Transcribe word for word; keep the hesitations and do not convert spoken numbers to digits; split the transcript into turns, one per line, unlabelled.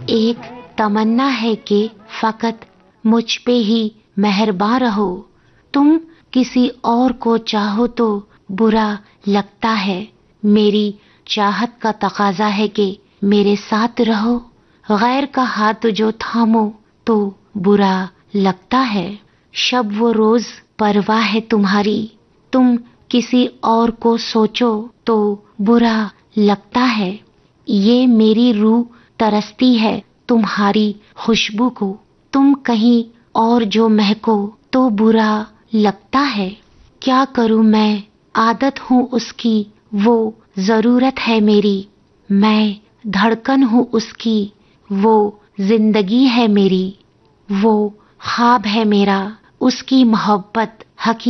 एक तमन्ना है कि फकत मुझ पे ही मेहरबान रहो। तुम किसी और को चाहो तो बुरा लगता है। मेरी चाहत का तकाजा है कि मेरे साथ रहो। गैर का हाथ जो थामो तो बुरा लगता है। शब वो रोज परवाह है तुम्हारी, तुम किसी और को सोचो तो बुरा लगता है। ये मेरी रूह तरसती है तुम्हारी खुशबू को, तुम कहीं और जो महको तो बुरा लगता है। क्या करूं मैं, आदत हूँ उसकी, वो जरूरत है मेरी। मैं धड़कन हूँ उसकी, वो जिंदगी है मेरी। वो ख्वाब है मेरा, उसकी मोहब्बत हकीकत